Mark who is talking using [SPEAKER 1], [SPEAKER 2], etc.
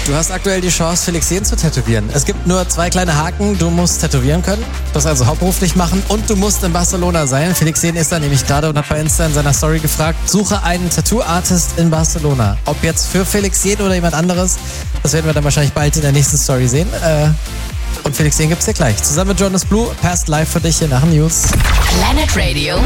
[SPEAKER 1] Du hast aktuell die Chance, Felix Jähn zu tätowieren. Es gibt nur 2 kleine Haken. Du musst tätowieren können, das also hauptberuflich machen und du musst in Barcelona sein. Felix Jähn ist da nämlich gerade und hat bei Insta in seiner Story gefragt, suche einen Tattoo-Artist in Barcelona. Ob jetzt für Felix Jähn oder jemand anderes, das werden wir dann wahrscheinlich bald in der nächsten Story sehen. Und Felix Jähn gibt's dir gleich. Zusammen mit Jonas Blue, Past Live für dich hier nach den News.
[SPEAKER 2] Planet Radio